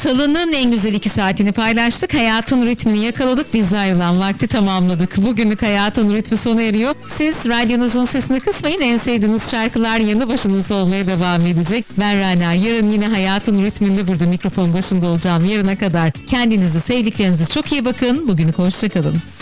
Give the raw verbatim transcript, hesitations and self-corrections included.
Salının en güzel iki saatini paylaştık. Hayatın ritmini yakaladık. Biz de ayrılan vakti tamamladık. Bugünlük hayatın ritmi sona eriyor. Siz radyonuzun sesini kısmayın. En sevdiğiniz şarkılar yanı başınızda olmaya devam edecek. Ben Rana. Yarın yine hayatın ritminde burada mikrofon başında olacağım. Yarına kadar kendinizi, sevdiklerinize çok iyi bakın. Bugünlük hoşça kalın.